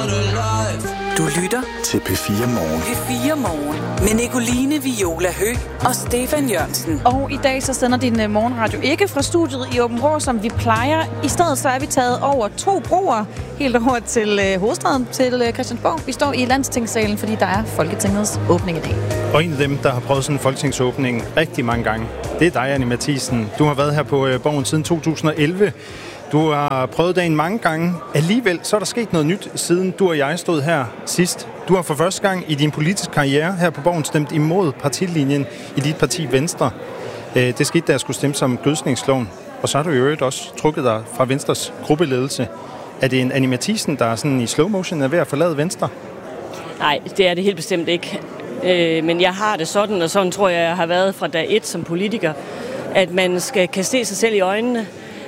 Du lytter til P4 Morgen. P4 Morgen med Nicoline Viola Høgh og Stefan Jørgensen. Og i dag så sender din morgenradio ikke fra studiet i Aabenraa, som vi plejer. I stedet så er vi taget over 2 broer helt over til hovedstaden, til Christiansborg. Vi står i Landstingssalen, fordi der er Folketingets åbning i dag. Og en af dem, der har prøvet sådan en folketingsåbning rigtig mange gange, det er dig, Annie Matthiesen. Du har været her på Borgen siden 2011. Du har prøvet dagen mange gange. Alligevel så er der sket noget nyt, siden du og jeg stod her sidst. Du har for første gang i din politiske karriere her på Borgen stemt imod partilinjen i dit parti Venstre. Det skete, da jeg skulle stemme som gødsningsloven. Og så har du i øvrigt også trukket dig fra Venstres gruppeledelse. Er det en Annie Matthiesen, der er sådan i slow motion er ved at forlade Venstre? Nej, det er det helt bestemt ikke. Men jeg har det sådan, og sådan tror jeg har været fra dag 1 som politiker, at man kan se sig selv i øjnene.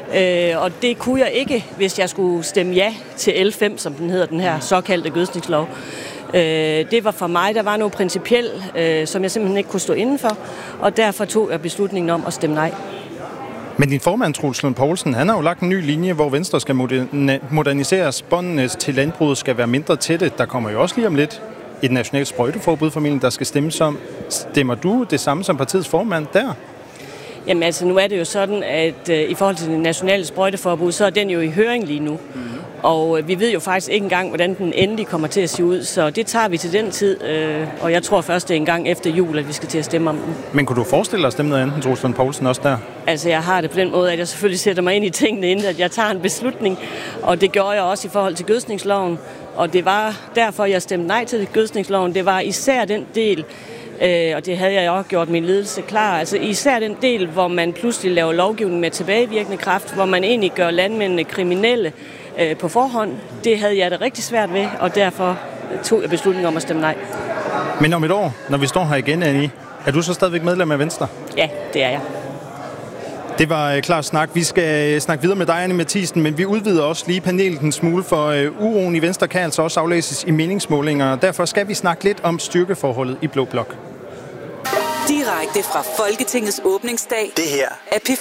Og det kunne jeg ikke, hvis jeg skulle stemme ja til L5, som den hedder, den her såkaldte gødsningslov. Det var for mig, der var noget principielt, som jeg simpelthen ikke kunne stå indenfor, og derfor tog jeg beslutningen om at stemme nej. Men din formand, Troels Lund Poulsen, han har jo lagt en ny linje, hvor Venstre skal moderniseres. Båndene til landbruget skal være mindre tætte. Der kommer jo også lige om lidt et nationalt sprøjteforbud-familien, der skal stemmes om. Stemmer du det samme som partiets formand der? Jamen altså, nu er det jo sådan, at i forhold til det nationale sprøjteforbud, så er den jo i høring lige nu. Og vi ved jo faktisk ikke engang, hvordan den endelig kommer til at se ud, så det tager vi til den tid. Og jeg tror først, det er en gang efter jul, at vi skal til at stemme om den. Men kunne du forestille dig at stemme noget andet end Troels Lund Poulsen også der? Altså, jeg har det på den måde, at jeg selvfølgelig sætter mig ind i tingene, inden at jeg tager en beslutning. Og det gjorde jeg også i forhold til gødsningsloven. Og det var derfor, jeg stemte nej til gødsningsloven. Det var især den del, og det havde jeg også gjort min ledelse klar. Altså især den del, hvor man pludselig laver lovgivning med tilbagevirkende kraft, hvor man egentlig gør landmændene kriminelle på forhånd. Det havde jeg det rigtig svært ved, og derfor tog jeg beslutningen om at stemme nej. Men om et år, når vi står her igen, Annie, er du så stadigvæk medlem af Venstre? Ja, det er jeg. Det var klar snak. Vi skal snakke videre med dig, Annie Matthiesen, men vi udvider også lige panelet en smule, for uroen i Venstre kan altså også aflæses i meningsmålinger. Derfor skal vi snakke lidt om styrkeforholdet i Blå Blok. Direkte fra Folketingets åbningsdag. Det her er P4